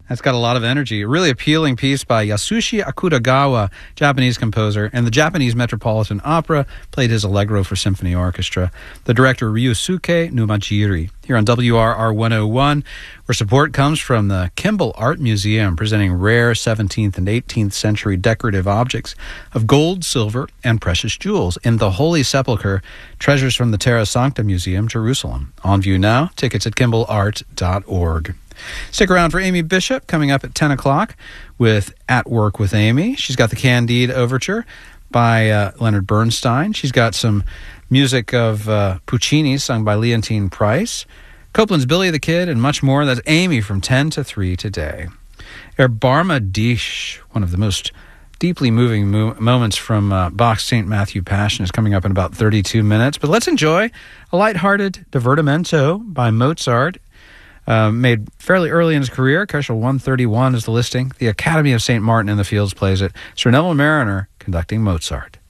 That's got a lot of energy. A really appealing piece by Yasushi Akutagawa, Japanese composer, and the Japanese Metropolitan Opera played his Allegro for symphony orchestra. The director Ryusuke Numajiri. Here on WRR 101, where support comes from the Kimball Art Museum, presenting rare 17th and 18th century decorative objects of gold, silver, and precious jewels in the Holy Sepulchre, treasures from the Terra Sancta Museum, Jerusalem. On view now, tickets at kimballart.org. Stick around for Amy Bishop coming up at 10 o'clock with At Work with Amy. She's got the Candide Overture by Leonard Bernstein. She's got some music of Puccini sung by Leontine Price, Copland's Billy the Kid, and much more. That's Amy from 10 to 3 today. Erbarma dich, one of the most deeply moving moments from Bach's St. Matthew Passion, is coming up in about 32 minutes. But let's enjoy a lighthearted divertimento by Mozart, made fairly early in his career. Cashel 131 is the listing. The Academy of St. Martin in the Fields plays it. Sir Neville Mariner conducting Mozart.